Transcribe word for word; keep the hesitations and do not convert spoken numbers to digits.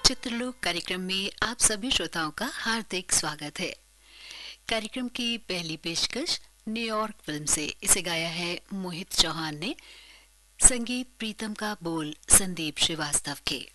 चित्रलोक कार्यक्रम में आप सभी श्रोताओं का हार्दिक स्वागत है। कार्यक्रम की पहली पेशकश न्यूयॉर्क फिल्म से। इसे गाया है मोहित चौहान ने, संगीत प्रीतम का, बोल संदीप श्रीवास्तव के।